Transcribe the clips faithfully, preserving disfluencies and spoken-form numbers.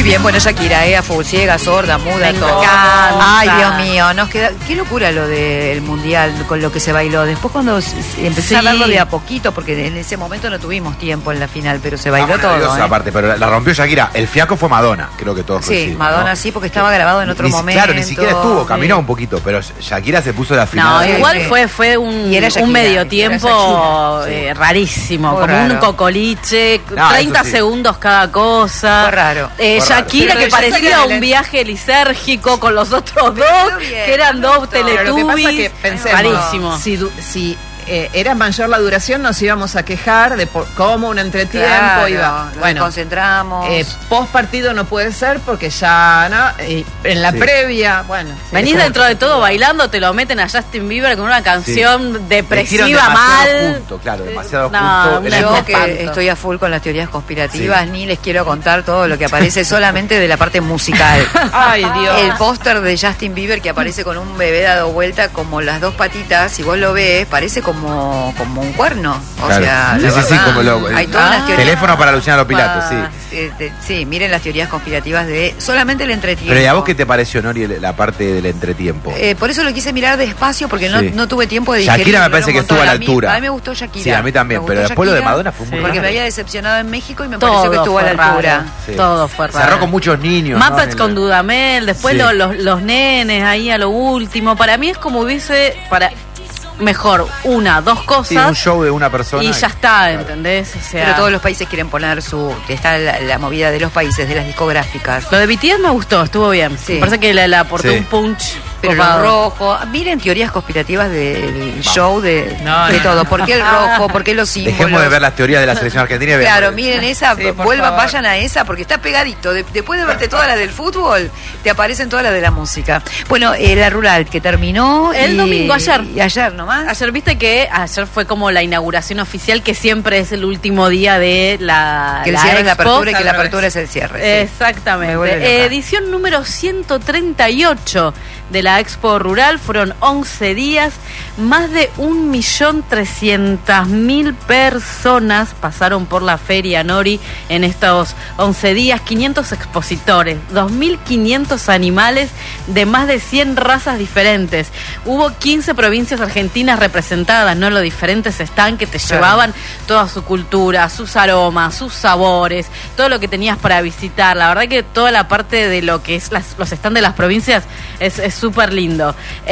bien, bueno, Shakira, eh, a full, ciega, sorda, muda, Me todo. encanta. Ay, Dios mío, nos queda. Qué locura lo del mundial con lo que se bailó. Después, cuando se- se empecé Sí. a verlo de a poquito, porque en ese momento no tuvimos tiempo en la final, pero se bailó Ah, todo. Dios, ¿eh? aparte, pero la rompió Shakira. El fiaco fue Madonna, creo que todos Sí, coincidimos, Madonna ¿no? sí, porque estaba grabado en otro Ni- momento. Claro, ni siquiera estuvo, caminó Sí. un poquito, pero Shakira se puso la final. No, Sí, igual sí. fue fue un, Y era Shakira, un medio era tiempo Shakira, eh, rarísimo, Muy como raro. un cocoliche, No, treinta eso sí. segundos cada cosa. Fue raro. Eh, Fue raro. Shakira Pero que ella parecía saca un de la- viaje lisérgico con los otros Pero dos, bien, que eran me dos gustó. Pero lo que pasa teletubbies. es que pensemos, Rarísimo. si, du- si eh, era mayor la duración, nos íbamos a quejar de por, cómo un entretiempo Claro, iba. nos Bueno, concentramos. eh, post partido no puede ser porque ya no, eh, en la Sí. previa, bueno. sí, Venís es dentro de todo bailando, te lo meten a Justin Bieber con una canción Metieron depresiva demasiado mal. junto, claro, demasiado No, junto. una Era Yo Yo que espanto. estoy a full con las teorías conspirativas, ni les quiero contar todo lo que aparece solamente de la parte musical. Ay, Dios. El póster de Justin Bieber que aparece con un bebé dado vuelta como las dos patitas, si vos lo ves, parece como, como un cuerno. O Claro. sea, Sí, la sí, sí, verdad, como lo- hay todas Ah. las teorías. Teléfono para Luciano Pilato, sí. Eh, de- sí, miren las teorías conspirativas de solamente el entretiempo. Pero ¿y a vos qué te pareció, Nori, el- la parte del entretiempo? Eh, por eso lo quise mirar despacio porque no, Sí. no tuve tiempo de digerirlo. Shakira me parece un que estuvo a montón. la altura. A mí, a mí me gustó Shakira. Sí, a mí también, Me pero gustó después lo de Shakira, Madonna fue muy porque raro. me había decepcionado en México y me Todo pareció que estuvo a la fue altura. raro. Sí. Todo fue raro. Cerró con muchos niños. ¿no? Muppets En con el- Dudamel, después Sí. lo- los, los nenes ahí a lo último. Para mí es como hubiese, para mejor, una, dos cosas Sí, un show de una persona. y ya está, Claro. ¿entendés? O sea, Pero todos los países quieren poner su... Está la, la movida de los países, de las discográficas. Lo de B T S me gustó, estuvo bien. Sí. Me parece que le, le aportó Sí. un punch. Pero el copado. rojo... Miren teorías conspirativas del show de, No, de no. todo. ¿Por qué el rojo? ¿Por qué los símbolos? Dejemos de ver las teorías de la selección argentina y veamos. Claro, miren esa, Sí, por vuelvan, favor. vayan a esa, porque está pegadito. De- después de verte todas las del fútbol, te aparecen todas las de la música. Bueno, eh, la rural que terminó. El y- domingo, ayer. Y ayer nomás. Ayer viste que ayer fue como la inauguración oficial, que siempre es el último día de la Que el la cierre es la Expo. apertura y que la al revés. apertura es el cierre. sí. Me Exactamente. vuelve loca. Eh, edición número ciento treinta y ocho de la Expo Rural. Fueron once días. Más de un millón trescientas mil personas pasaron por la feria, Nori, en estos once días. quinientos expositores, dos mil quinientos animales de más de cien razas diferentes. Hubo quince provincias argentinas representadas, ¿no? Lo diferentes están que te Claro. llevaban toda su cultura, sus aromas, sus sabores, todo lo que tenías para visitar. La verdad que toda la parte de lo que es las, los stands de las provincias es súper lindo.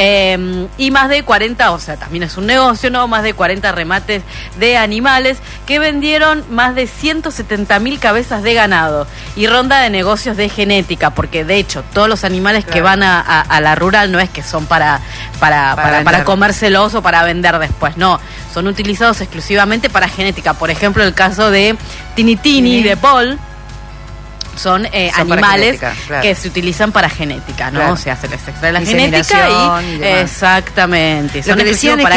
Eh, y más de cuarenta, o sea, también es un negocio, ¿no? Más de cuarenta remates de animales que vendieron más de ciento setenta mil cabezas de ganado y ronda de negocios de genética, porque de hecho todos los animales que Claro. van a, a- a la rural no es que son para, para, Para para, para vender. comérselos o para vender después, no, son utilizados exclusivamente para genética. Por ejemplo, el caso de Tinitini, Sí. de Paul, son, eh, Son para animales genética, claro. que se utilizan para genética, ¿no? Claro. O sea, se les extrae la genética Inseminación y y, demás. exactamente, Lo son que exclusivos decían es para